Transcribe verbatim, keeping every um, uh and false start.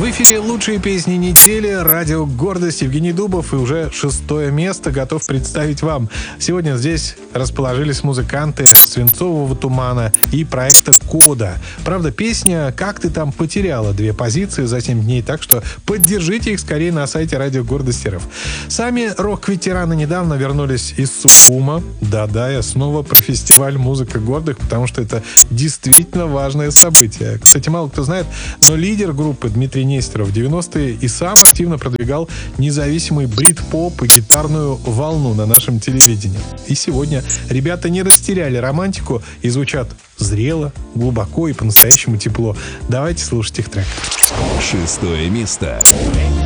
В эфире лучшие песни недели, радио «Гордость», Евгений Дубов, и уже шестое место готов представить вам. Сегодня здесь расположились музыканты «Свинцового тумана» и проекта «Кода». Правда, песня «Как ты там потеряла» две позиции за семь дней, так что поддержите их скорее на сайте радио «Гордость» РФ. Сами рок-ветераны недавно вернулись из Сухума. Да-да, я снова про фестиваль «Музыка гордых», потому что это действительно важное событие. Кстати, мало кто знает, но лидер группы Дмитрий Нестеров в девяностые и сам активно продвигал независимый брит-поп и гитарную волну на нашем телевидении. И сегодня ребята не растеряли романтику и звучат зрело, глубоко и по-настоящему тепло. Давайте слушать их трек. Шестое место.